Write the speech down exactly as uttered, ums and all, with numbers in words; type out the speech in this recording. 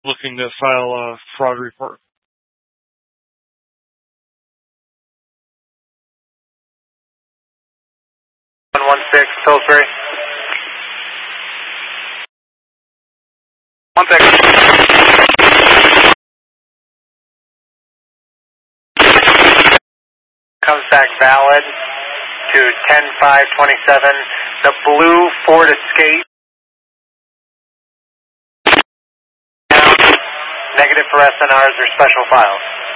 looking to file a fraud report. one one six, Pillsbury. One second. Comes back valid to ten five twenty-seven. The blue Ford Escape. Negative for S N Rs or special files.